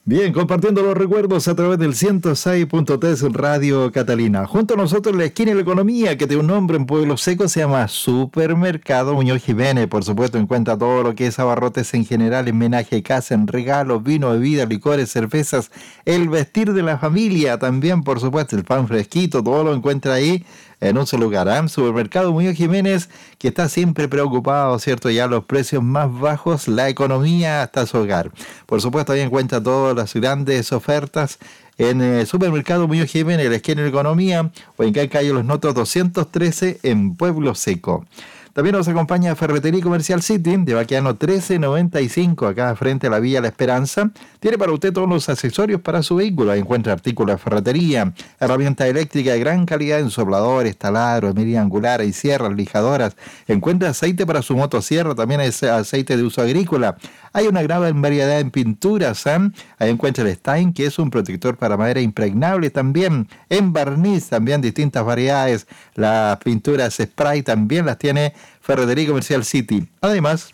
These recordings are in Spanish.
Bien, compartiendo los recuerdos a través del 106.3 Radio Catalina. Junto a nosotros la esquina de la economía, que tiene un nombre en Pueblo Seco, se llama Supermercado Muñoz Jiménez. Por supuesto, encuentra todo lo que es abarrotes en general, en menaje, casa, en regalos, vino, bebidas, licores, cervezas, el vestir de la familia también, por supuesto, el pan fresquito, todo lo encuentra ahí en un solo lugar. Supermercado Muñoz Jiménez, que está siempre preocupado, ¿cierto? Ya los precios más bajos, la economía hasta su hogar. Por supuesto, ahí encuentra todas las grandes ofertas en Supermercado Muñoz Jiménez, la esquina de economía, o en calle Los Notos 213 en Pueblo Seco. También nos acompaña Ferretería Comercial City, de Baqueano 1395, acá frente a la Villa La Esperanza. Tiene para usted todos los accesorios para su vehículo. Ahí encuentra artículos de ferretería, herramientas eléctricas de gran calidad en sopladores, taladros, medidas angulares y sierras, lijadoras. Encuentra aceite para su motosierra, también es aceite de uso agrícola. Hay una gran variedad en pinturas. Ahí encuentra el Stein, que es un protector para madera impregnable también. En barniz también distintas variedades. Las pinturas spray también las tiene Ferretería Comercial City. Además,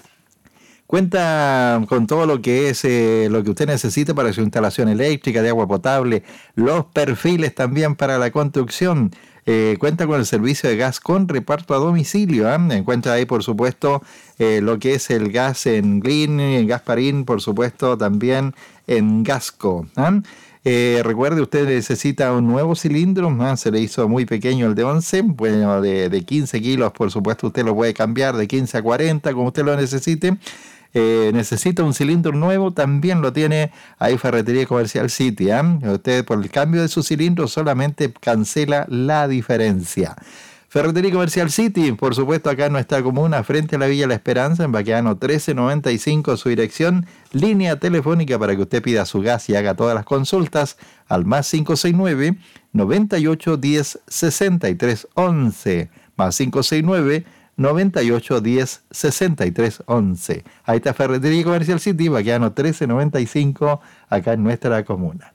cuenta con todo lo que es lo que usted necesita para su instalación eléctrica, de agua potable, los perfiles también para la construcción. Cuenta con el servicio de gas con reparto a domicilio. Encuentra ahí, por supuesto, lo que es el gas en Glyn, en Gasparín, por supuesto, también en Gasco. Recuerde, usted necesita un nuevo cilindro, se le hizo muy pequeño el de 11, bueno, de 15 kilos, por supuesto, usted lo puede cambiar de 15 a 40, como usted lo necesite. Necesita un cilindro nuevo, también lo tiene ahí Ferretería Comercial City. Usted por el cambio de su cilindro solamente cancela la diferencia. Ferretería Comercial City, por supuesto, acá en nuestra comuna, frente a la Villa La Esperanza, en Baqueano 1395, su dirección, línea telefónica para que usted pida su gas y haga todas las consultas al más 569 98 10 63 11, más 569 98 10 63 11. Ahí está Ferretería Comercial City, Baqueano 1395, acá en nuestra comuna.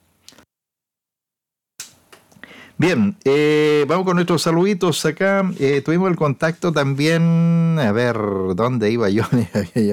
Bien, vamos con nuestros saluditos acá. Tuvimos el contacto también, a ver, ¿dónde iba yo? Ya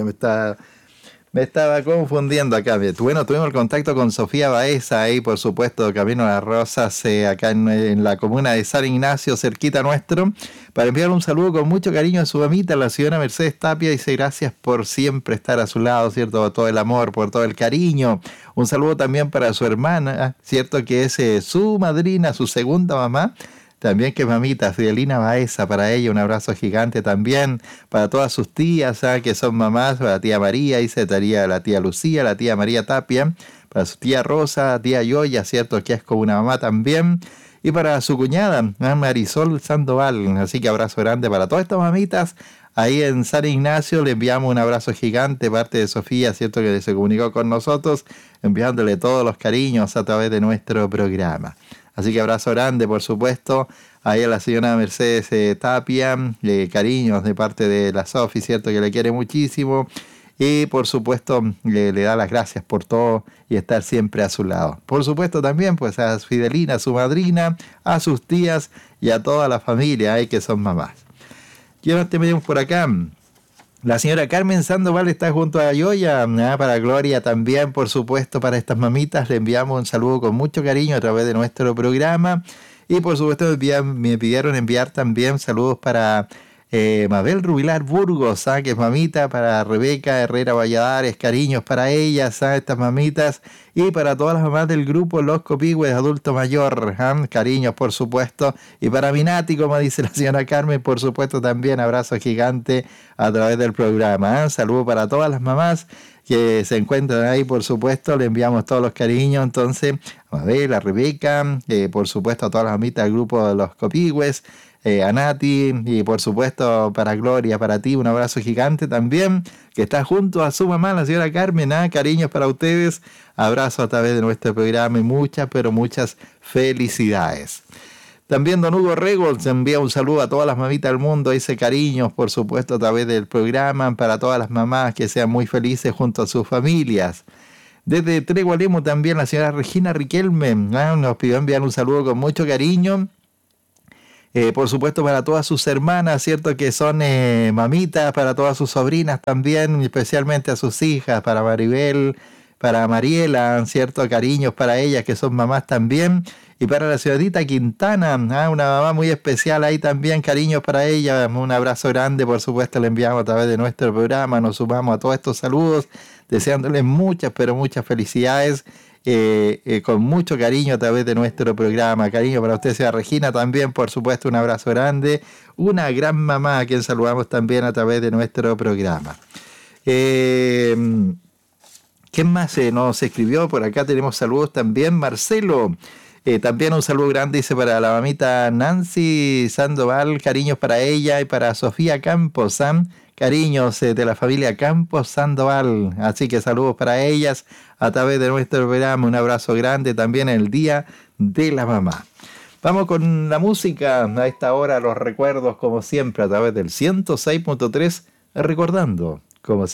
me estaba confundiendo acá. Bueno, tuvimos el contacto con Sofía Baeza, ahí por supuesto, Camino a las Rosas, acá en la comuna de San Ignacio, cerquita nuestro, para enviar un saludo con mucho cariño a su mamita, la señora Mercedes Tapia. Dice gracias por siempre estar a su lado, ¿cierto? Por todo el amor, por todo el cariño. Un saludo también para su hermana, ¿cierto? Que es su madrina, su segunda mamá. También que mamita, Fidelina Baeza, para ella un abrazo gigante también, para todas sus tías, que son mamás, para la tía María, dice la tía Lucía, la tía María Tapia, para su tía Rosa, tía Yoya, cierto que es como una mamá también, y para su cuñada, Marisol Sandoval. Así que abrazo grande para todas estas mamitas. Ahí en San Ignacio le enviamos un abrazo gigante, parte de Sofía, cierto que se comunicó con nosotros, enviándole todos los cariños a través de nuestro programa. Así que abrazo grande, por supuesto, ahí a la señora Mercedes Tapia, cariños de parte de la Sofi, cierto que le quiere muchísimo, y por supuesto le da las gracias por todo y estar siempre a su lado. Por supuesto también pues a Fidelina, a su madrina, a sus tías y a toda la familia ahí que son mamás. ¿Quién tenemos por acá? La señora Carmen Sandoval está junto a Yoya, para Gloria también, por supuesto, para estas mamitas. Le enviamos un saludo con mucho cariño a través de nuestro programa. Y por supuesto me pidieron enviar también saludos para Mabel Rubilar Burgos, que es mamita, para Rebeca Herrera Valladares, cariños para ellas, estas mamitas. Y para todas las mamás del grupo Los Copigües Adulto Mayor, cariños por supuesto. Y para Minati, como dice la señora Carmen, por supuesto también abrazo gigante a través del programa. Saludo para todas las mamás que se encuentran ahí, por supuesto, le enviamos todos los cariños, entonces, a Mabel, a Rebeca, por supuesto a todas las mamitas del grupo de Los Copigües, a Nati, y por supuesto para Gloria, para ti, un abrazo gigante también, que está junto a su mamá, la señora Carmen, cariños para ustedes, abrazo a través de nuestro programa y muchas, pero muchas felicidades. También don Hugo Rego se envía un saludo a todas las mamitas del mundo, dice cariños, por supuesto, a través del programa, para todas las mamás que sean muy felices junto a sus familias. Desde Tregualemo también la señora Regina Riquelme nos pidió enviar un saludo con mucho cariño. Por supuesto para todas sus hermanas, ¿cierto? Que son mamitas, para todas sus sobrinas también, especialmente a sus hijas, para Maribel, para Mariela, ¿cierto? Cariños para ellas que son mamás también. Y para la señorita Quintana, una mamá muy especial ahí también, cariños para ella. Un abrazo grande, por supuesto, le enviamos a través de nuestro programa. Nos sumamos a todos estos saludos, deseándoles muchas, pero muchas felicidades, con mucho cariño a través de nuestro programa. Cariño para usted, señora Regina, también, por supuesto, un abrazo grande. Una gran mamá a quien saludamos también a través de nuestro programa. ¿Quién más nos escribió? Por acá tenemos saludos también. Marcelo. También un saludo grande, dice, para la mamita Nancy Sandoval, cariños para ella y para Sofía Campos, cariños de la familia Campos Sandoval, así que saludos para ellas a través de nuestro programa, un abrazo grande también en el Día de la Mamá. Vamos con la música, a esta hora los recuerdos como siempre a través del 106.3, recordando como siempre.